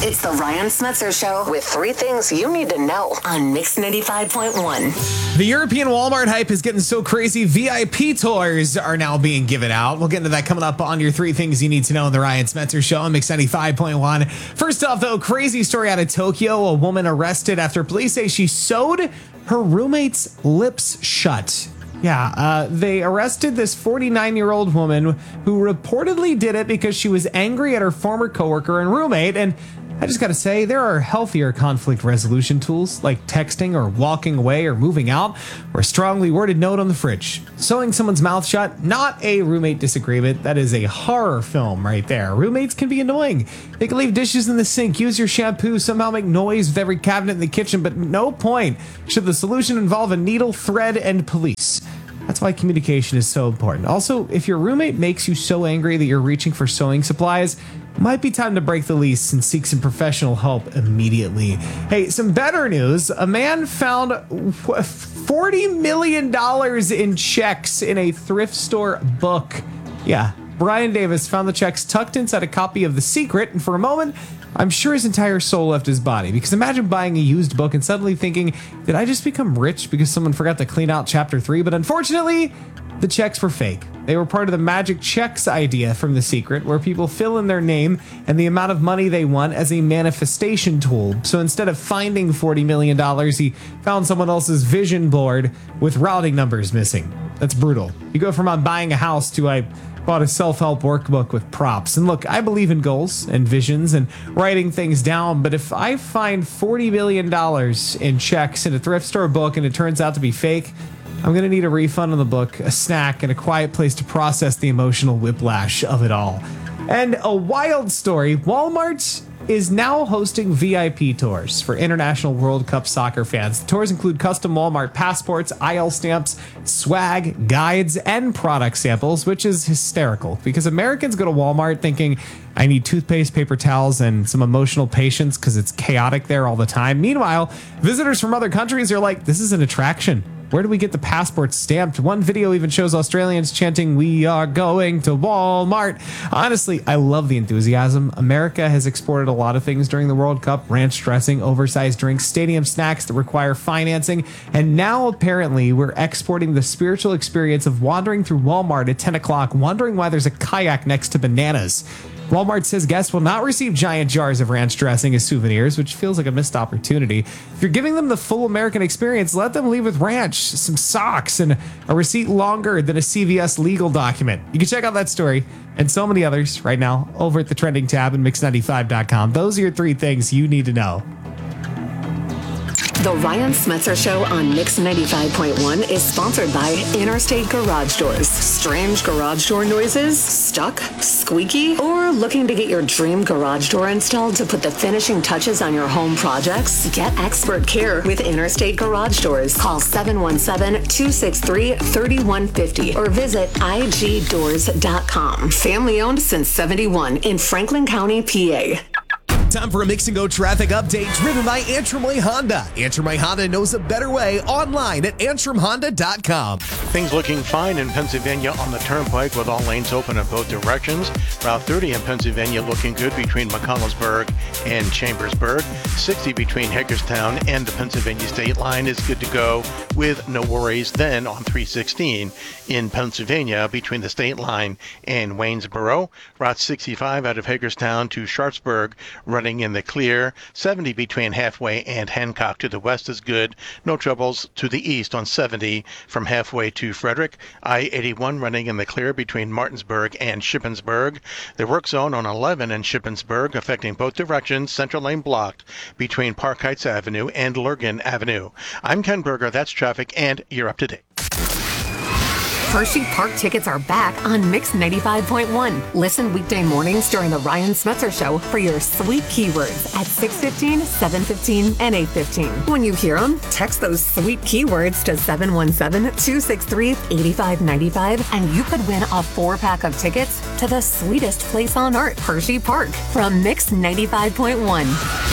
It's the Ryan Smetzer Show with 3 things you need to know on Mix 95.1. The European Walmart hype is getting so crazy, VIP tours are now being given out. We'll get into that coming up on your 3 things you need to know on the Ryan Smetzer Show on Mix 95.1. First off, though, crazy story out of Tokyo. A woman arrested after police say she sewed her roommate's lips shut. Yeah, they arrested this 49-year-old woman who reportedly did it because she was angry at her former coworker and roommate. And I just got to say, there are healthier conflict resolution tools like texting or walking away or moving out, or a strongly worded note on the fridge. Sewing someone's mouth shut, not a roommate disagreement. That is a horror film right there. Roommates can be annoying. They can leave dishes in the sink, use your shampoo, somehow make noise with every cabinet in the kitchen, but no point should the solution involve a needle, thread, and police. That's why communication is so important. Also, if your roommate makes you so angry that you're reaching for sewing supplies, it might be time to break the lease and seek some professional help immediately. Hey, some better news. A man found $40 million in checks in a thrift store book. Yeah, Brian Davis found the checks tucked inside a copy of The Secret, and for a moment, I'm sure his entire soul left his body. Because imagine buying a used book and suddenly thinking, did I just become rich because someone forgot to clean out chapter 3? But unfortunately, the checks were fake. They were part of the magic checks idea from The Secret, where people fill in their name and the amount of money they want as a manifestation tool. So instead of finding $40 million, he found someone else's vision board with routing numbers missing. That's brutal. You go from buying a house to I bought a self-help workbook with props. And look, I believe in goals and visions and writing things down, but if I find $40 million in checks in a thrift store book and it turns out to be fake, I'm going to need a refund on the book, a snack, and a quiet place to process the emotional whiplash of it all. And a wild story, Walmart is now hosting VIP tours for International World Cup soccer fans. The tours include custom Walmart passports, aisle stamps, swag, guides, and product samples, which is hysterical because Americans go to Walmart thinking, I need toothpaste, paper towels, and some emotional patience because it's chaotic there all the time. Meanwhile, visitors from other countries are like, this is an attraction. Where do we get the passports stamped? One video even shows Australians chanting, "We are going to Walmart." Honestly, I love the enthusiasm. America has exported a lot of things during the World Cup: ranch dressing, oversized drinks, stadium snacks that require financing. And now apparently we're exporting the spiritual experience of wandering through Walmart at 10 o'clock, wondering why there's a kayak next to bananas. Walmart says guests will not receive giant jars of ranch dressing as souvenirs, which feels like a missed opportunity. If you're giving them the full American experience, let them leave with ranch, some socks, and a receipt longer than a CVS legal document. You can check out that story and so many others right now over at the trending tab at mix95.com. Those are your 3 things you need to know. The Ryan Smetzer Show on Mix 95.1 is sponsored by Interstate Garage Doors. Strange garage door noises? Stuck? Squeaky? Or looking to get your dream garage door installed to put the finishing touches on your home projects? Get expert care with Interstate Garage Doors. Call 717-263-3150 or visit igdoors.com. Family owned since 71 in Franklin County, PA. Time for a Mix and Go traffic update driven by Antrim Way Honda. Antrim Way Honda knows a better way online at antrimhonda.com. Things looking fine in Pennsylvania on the Turnpike with all lanes open in both directions. Route 30 in Pennsylvania looking good between McConnellsburg and Chambersburg. 60 between Hagerstown and the Pennsylvania state line is good to go with no worries. Then on 316 in Pennsylvania between the state line and Waynesboro. Route 65 out of Hagerstown to Sharpsburg running in the clear. 70 between Halfway and Hancock to the west is good. No troubles to the east on 70 from Halfway to Frederick. I-81 running in the clear between Martinsburg and Shippensburg. The work zone on 11 in Shippensburg affecting both directions. Central lane blocked between Park Heights Avenue and Lurgan Avenue. I'm Ken Berger. That's traffic, and you're up to date. Hershey Park tickets are back on Mix 95.1. Listen weekday mornings during the Ryan Smetzer Show for your sweet keywords at 6:15, 7:15, and 8:15. When you hear them, text those sweet keywords to 717-263-8595, and you could win a 4-pack of tickets to the sweetest place on earth, Hershey Park, from Mix 95.1.